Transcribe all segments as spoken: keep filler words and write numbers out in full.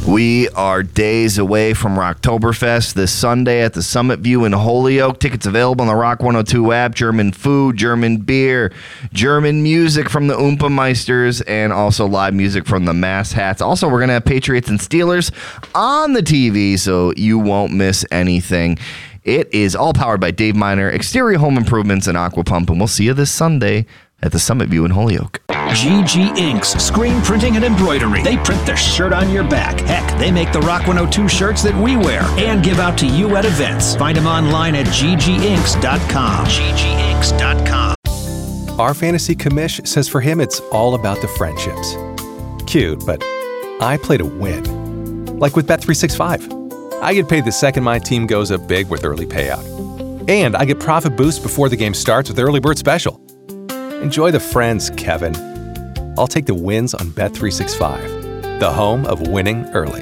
We are days away from Rocktoberfest this Sunday at the Summit View in Holyoke. Tickets available on the Rock one oh two app. German food, German beer, German music from the Oompa Meisters, and also live music from the Mass Hats. Also, we're going to have Patriots and Steelers on the T V, so you won't miss anything. It is all powered by Dave Miner, Exterior Home Improvements, and Aqua Pump, and we'll see you this Sunday at the Summit View in Holyoke. G G Inks, screen printing and embroidery. They print the shirt on your back. Heck, they make the Rock one oh two shirts that we wear and give out to you at events. Find them online at g g inks dot com. g g inks dot com. Our fantasy commish says for him it's all about the friendships. Cute, but I play to win. Like with Bet three sixty-five. I get paid the second my team goes up big with early payout. And I get profit boost before the game starts with Early Bird Special. Enjoy the friends, Kevin. I'll take the wins on Bet three sixty-five, the home of winning early.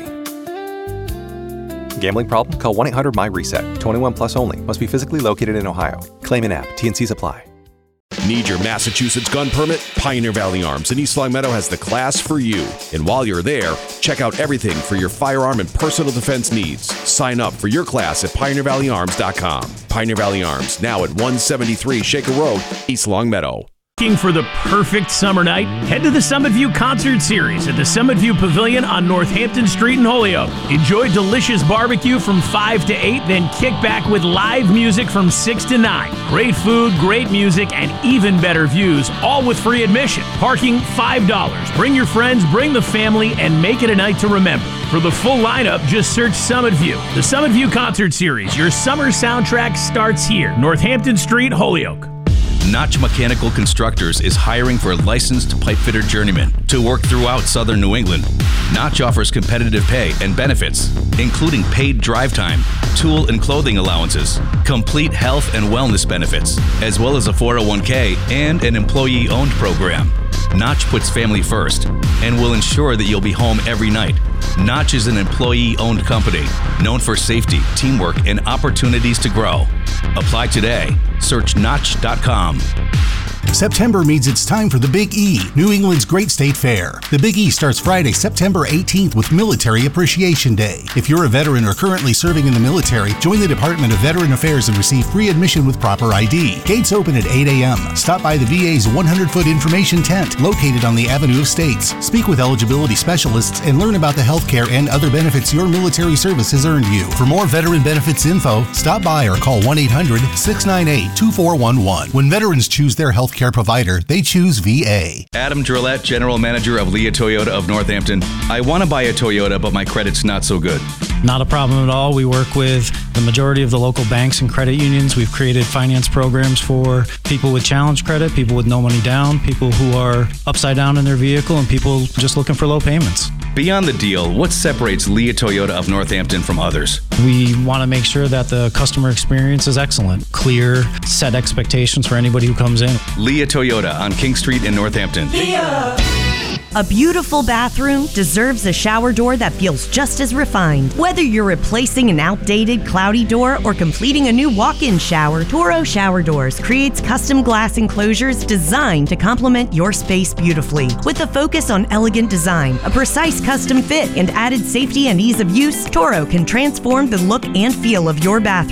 Gambling problem? Call one eight hundred M Y reset. twenty-one plus only. Must be physically located in Ohio. Claim in app. T N Cs apply. Need your Massachusetts gun permit? Pioneer Valley Arms in East Longmeadow has the class for you. And while you're there, check out everything for your firearm and personal defense needs. Sign up for your class at pioneer valley arms dot com. Pioneer Valley Arms, now at one seventy-three Shaker Road, East Longmeadow. Looking for the perfect summer night? Head to the Summit View Concert Series at the Summit View Pavilion on Northampton Street in Holyoke. Enjoy delicious barbecue from five to eight, then kick back with live music from six to nine. Great food, great music, and even better views, all with free admission. Parking, five dollars. Bring your friends, bring the family, and make it a night to remember. For the full lineup, just search Summit View. The Summit View Concert Series, your summer soundtrack starts here. Northampton Street, Holyoke. Notch Mechanical Constructors is hiring for a licensed pipe fitter journeyman to work throughout southern New England. Notch offers competitive pay and benefits, including paid drive time, tool and clothing allowances, complete health and wellness benefits, as well as a four oh one k and an employee-owned program. Notch puts family first and will ensure that you'll be home every night. Notch is an employee-owned company known for safety, teamwork, and opportunities to grow. Apply today. Search notch dot com. September means it's time for the Big E, New England's great state fair. The Big E starts Friday, September eighteenth with Military Appreciation Day. If you're a veteran or currently serving in the military, join the Department of Veteran Affairs and receive free admission with proper I D. Gates open at eight a.m. Stop by the V A's one hundred foot information tent located on the Avenue of States. Speak with eligibility specialists and learn about the health care and other benefits your military service has earned you. For more veteran benefits info, stop by or call one eight hundred six nine eight two four one one. When veterans choose their health care provider, they choose V A. Adam Drillette, General Manager of Leah Toyota of Northampton. I want to buy a Toyota, but my credit's not so good. Not a problem at all. We work with the majority of the local banks and credit unions. We've created finance programs for people with challenge credit, people with no money down, people who are upside down in their vehicle, and people just looking for low payments. Beyond the deal, what separates Leah Toyota of Northampton from others? We want to make sure that the customer experience is excellent, clear, set expectations for anybody who comes in. Leah Toyota on King Street in Northampton. Leah. A beautiful bathroom deserves a shower door that feels just as refined. Whether you're replacing an outdated, cloudy door or completing a new walk-in shower, Toro Shower Doors creates custom glass enclosures designed to complement your space beautifully. With a focus on elegant design, a precise custom fit, and added safety and ease of use, Toro can transform the look and feel of your bathroom.